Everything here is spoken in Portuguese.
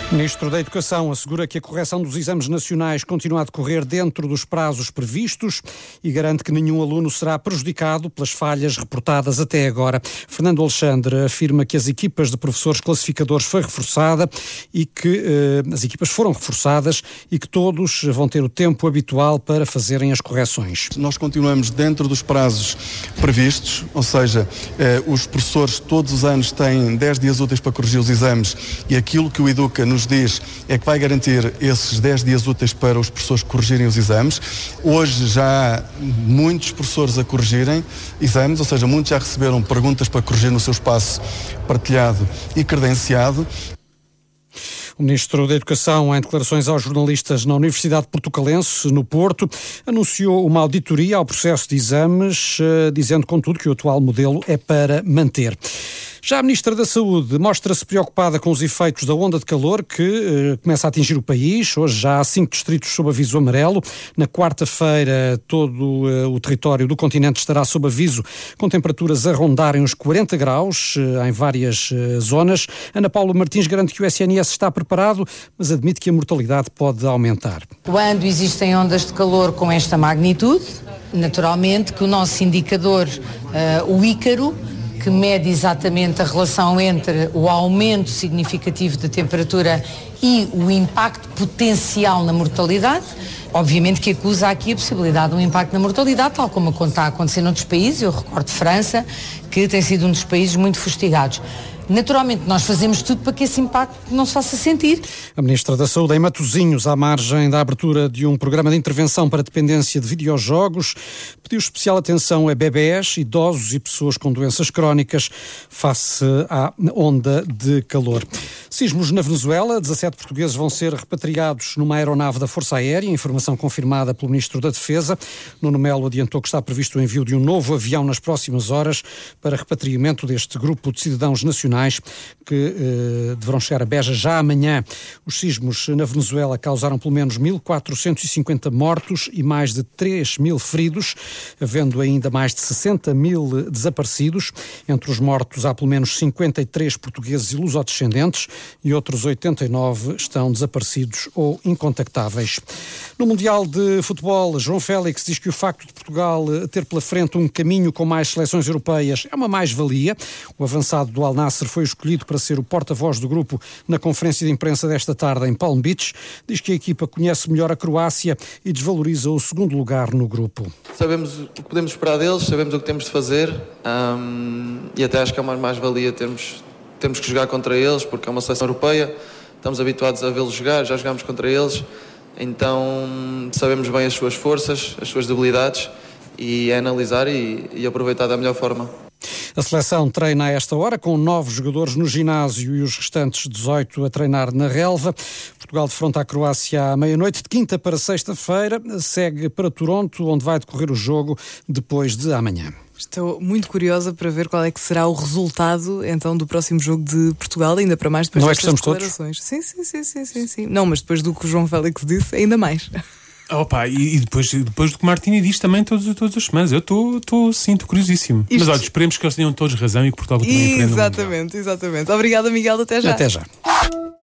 O Ministro da Educação assegura que a correção dos exames nacionais continua a decorrer dentro dos prazos previstos e garante que nenhum aluno será prejudicado pelas falhas reportadas até agora. Fernando Alexandre afirma que as equipas de professores classificadores foi reforçada e que as equipas foram reforçadas e que todos vão ter o tempo habitual para fazerem as correções. Nós continuamos dentro dos prazos previstos, ou seja, os professores todos os anos têm 10 dias úteis para corrigir os exames e aquilo que o Educa nos diz é que vai garantir esses 10 dias úteis para os professores corrigirem os exames. Hoje já há muitos professores a corrigirem exames, ou seja, muitos já receberam perguntas para corrigir no seu espaço partilhado e credenciado. O Ministro da Educação, em declarações aos jornalistas na Universidade Portucalense, no Porto, anunciou uma auditoria ao processo de exames, dizendo, contudo, que o atual modelo é para manter. Já a Ministra da Saúde mostra-se preocupada com os efeitos da onda de calor que começa a atingir o país. Hoje já há 5 distritos sob aviso amarelo. Na quarta-feira, todo o território do continente estará sob aviso, com temperaturas a rondarem os 40 graus em várias zonas. Ana Paula Martins garante que o SNS está preparado, mas admite que a mortalidade pode aumentar. Quando existem ondas de calor com esta magnitude, naturalmente que o nosso indicador, o Ícaro, que mede exatamente a relação entre o aumento significativo da temperatura e o impacto potencial na mortalidade, obviamente que acusa aqui a possibilidade de um impacto na mortalidade, tal como está a acontecer noutros países. Eu recordo França, que tem sido um dos países muito fustigados. Naturalmente, nós fazemos tudo para que esse impacto não se faça sentir. A Ministra da Saúde, em Matosinhos, à margem da abertura de um programa de intervenção para dependência de videojogos, pediu especial atenção a bebés, idosos e pessoas com doenças crónicas face à onda de calor. Sismos na Venezuela, 17 portugueses vão ser repatriados numa aeronave da Força Aérea, informação confirmada pelo Ministro da Defesa. Nuno Melo adiantou que está previsto o envio de um novo avião nas próximas horas para repatriamento deste grupo de cidadãos nacionais que deverão chegar a Beja já amanhã. Os sismos na Venezuela causaram pelo menos 1.450 mortos e mais de 3.000 feridos, havendo ainda mais de 60.000 desaparecidos. Entre os mortos há pelo menos 53 portugueses e lusodescendentes e outros 89 estão desaparecidos ou incontactáveis. No Mundial de Futebol, João Félix diz que o facto de Portugal ter pela frente um caminho com mais seleções europeias é uma mais-valia. O avançado do Al Nassr foi escolhido para ser o porta-voz do grupo na conferência de imprensa desta tarde em Palm Beach. Diz que a equipa conhece melhor a Croácia e desvaloriza o segundo lugar no grupo. Sabemos o que podemos esperar deles, sabemos o que temos de fazer e até acho que é uma mais-valia termos que jogar contra eles, porque é uma seleção europeia, estamos habituados a vê-los jogar, já jogámos contra eles, então sabemos bem as suas forças, as suas debilidades e é analisar e aproveitar da melhor forma. A seleção treina a esta hora com 9 jogadores no ginásio e os restantes 18 a treinar na relva. Portugal defronta a Croácia à meia-noite, de quinta para sexta-feira. Segue para Toronto, onde vai decorrer o jogo depois de amanhã. Estou muito curiosa para ver qual é que será o resultado então do próximo jogo de Portugal, ainda para mais depois destas declarações. Sim. Não, mas depois do que o João Félix disse, ainda mais. Opa, e depois do que o Martini diz também todas as semanas. Eu estou curiosíssimo. Mas olha, esperemos que eles tenham todos razão e que Portugal continue em frente. Exatamente. Obrigada, Miguel. Até já. Até já.